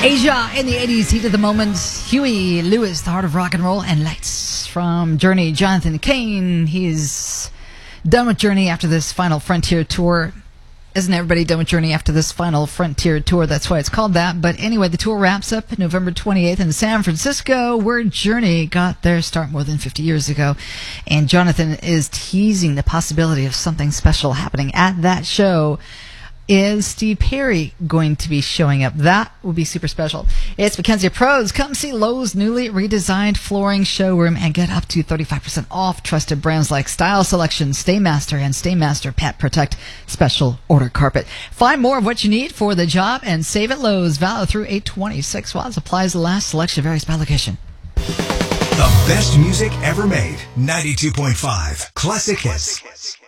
Asia in the 80s, heat of the moment. Huey Lewis, The Heart of Rock and Roll, and Lights from Journey. Jonathan Cain, he's done with Journey after this Final Frontier tour. Isn't everybody done with Journey after this Final Frontier tour? That's why it's called that. But anyway, the tour wraps up November 28th in San Francisco, where Journey got their start more than 50 years ago. And Jonathan is teasing the possibility of something special happening at that show. Is Steve Perry going to be showing up? That would be super special. It's Mackenzie Pros. Come see Lowe's newly redesigned flooring showroom and get up to 35% off trusted brands like Style Selection, Staymaster, and Staymaster Pet Protect Special Order Carpet. Find more of what you need for the job and save at Lowe's. Valid through 8/26 while supplies last. Selection varies by location. The best music ever made. 92.5 Classic Hits.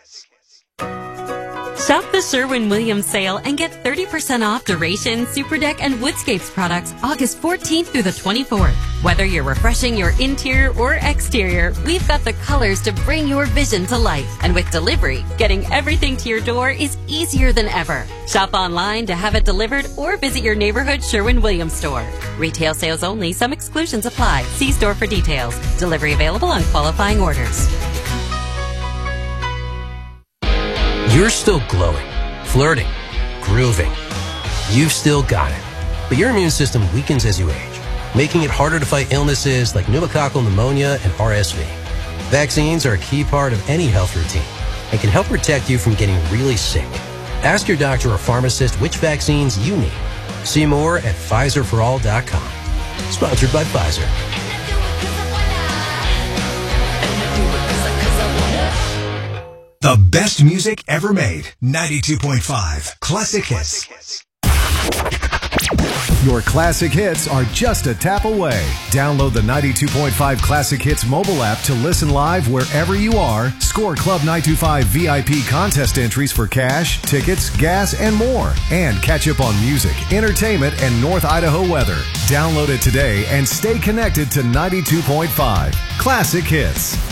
Shop the Sherwin-Williams sale and get 30% off Duration, Superdeck, and Woodscapes products August 14th through the 24th. Whether you're refreshing your interior or exterior, we've got the colors to bring your vision to life. And with delivery, getting everything to your door is easier than ever. Shop online to have it delivered or visit your neighborhood Sherwin-Williams store. Retail sales only. Some exclusions apply. See store for details. Delivery available on qualifying orders. You're still glowing, flirting, grooving. You've still got it. But your immune system weakens as you age, making it harder to fight illnesses like pneumococcal pneumonia and RSV. Vaccines are a key part of any health routine and can help protect you from getting really sick. Ask your doctor or pharmacist which vaccines you need. See more at PfizerForAll.com. Sponsored by Pfizer. The best music ever made. 92.5 Classic Hits. Your classic hits are just a tap away. Download the 92.5 Classic Hits mobile app to listen live wherever you are. Score Club 925 VIP contest entries for cash, tickets, gas, and more. And catch up on music, entertainment, and North Idaho weather. Download it today and stay connected to 92.5 Classic Hits.